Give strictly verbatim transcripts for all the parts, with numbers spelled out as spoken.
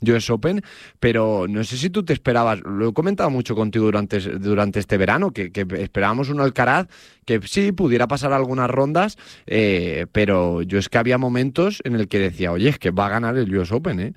U S Open, pero no sé si tú te esperabas, lo he comentado mucho contigo durante, durante este verano, que, que esperábamos un Alcaraz que sí pudiera pasar algunas rondas, eh, pero yo es que había momentos en el que decía, oye, es que va a ganar el U S Open, ¿eh?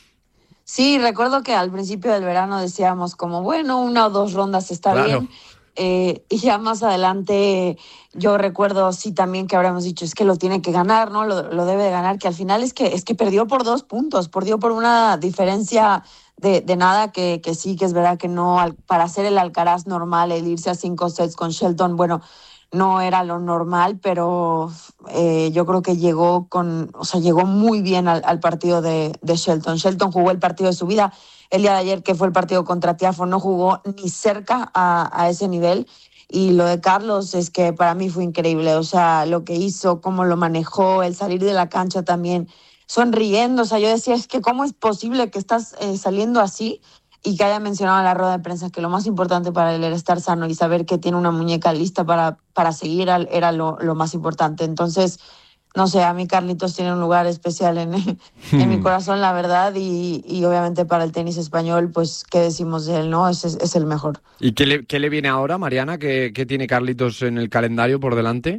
Sí, recuerdo que al principio del verano decíamos como, bueno, una o dos rondas está Claro. bien. Eh, y ya más adelante yo recuerdo sí también que habríamos dicho es que lo tiene que ganar, ¿no? Lo, lo debe de ganar, que al final es que es que perdió por dos puntos, perdió por una diferencia de, de nada, que, que sí, que es verdad que no, al, para hacer el Alcaraz normal, el irse a cinco sets con Shelton, bueno, no era lo normal, pero eh, yo creo que llegó con, o sea, llegó muy bien al, al partido de, de Shelton. Shelton jugó el partido de su vida. El día de ayer, que fue el partido contra Tiafoe, no jugó ni cerca a, a ese nivel. Y lo de Carlos es que para mí fue increíble. O sea, lo que hizo, cómo lo manejó, el salir de la cancha también sonriendo. O sea, yo decía, es que cómo es posible que estás eh, saliendo así y que haya mencionado en la rueda de prensa que lo más importante para él era estar sano y saber que tiene una muñeca lista para, para seguir era lo, lo más importante. Entonces, no sé, a mí Carlitos tiene un lugar especial en, en mi corazón, la verdad, y, y obviamente para el tenis español, pues, ¿qué decimos de él, no? Es, es, es el mejor. ¿Y qué le, qué le viene ahora, Mariana? ¿Qué, qué tiene Carlitos en el calendario por delante?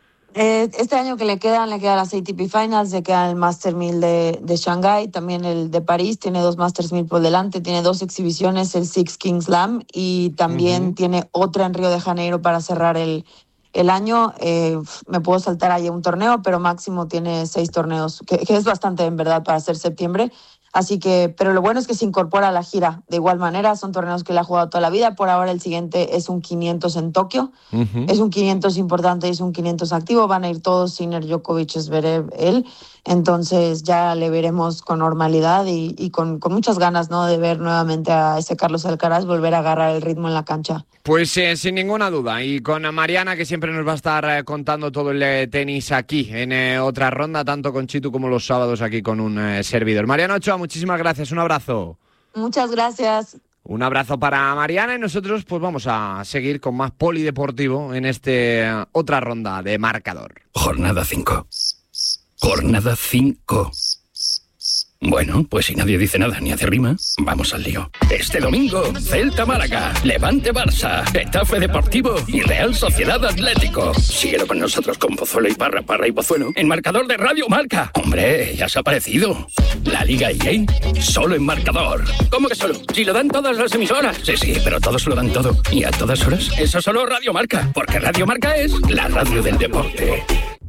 Eh, este año que le quedan, le quedan las A T P Finals, le queda el Master mil de, de Shanghái, también el de París, tiene dos Masters mil por delante, tiene dos exhibiciones, el Six Kings Slam, y también uh-huh. tiene otra en Río de Janeiro para cerrar el, el año. Eh, me puedo saltar ahí un torneo, pero máximo tiene seis torneos, que, que es bastante en verdad para ser septiembre. Así que, pero lo bueno es que se incorpora a la gira. De igual manera, son torneos que él ha jugado toda la vida. Por ahora el siguiente es un quinientos en Tokio. Uh-huh. Es un quinientos importante y es un quinientos activo. Van a ir todos, Sinner, Djokovic, Zverev, él. Entonces ya le veremos con normalidad y, y con, con muchas ganas, ¿no?, de ver nuevamente a ese Carlos Alcaraz volver a agarrar el ritmo en la cancha. Pues eh, sin ninguna duda, y con Mariana, que siempre nos va a estar eh, contando todo el eh, tenis aquí en eh, otra ronda, tanto con Chitu como los sábados aquí con un eh, servidor. Mariana Ochoa, muchísimas gracias, un abrazo. Muchas gracias. Un abrazo para Mariana y nosotros pues vamos a seguir con más polideportivo en este eh, otra ronda de marcador. Jornada cinco. Jornada cinco. Bueno, pues si nadie dice nada ni hace rima, vamos al lío. Este domingo, Celta Málaga, Levante Barça, Getafe Deportivo y Real Sociedad Atlético. Síguelo con nosotros con Pozuelo y Parra, Parra y Pozuelo en marcador de Radio Marca. Hombre, ya se ha aparecido. La Liga E A, solo en marcador. ¿Cómo que solo? Si lo dan todas las emisoras. Sí, sí, pero todos lo dan todo. ¿Y a todas horas? Eso solo Radio Marca, porque Radio Marca es la radio del deporte.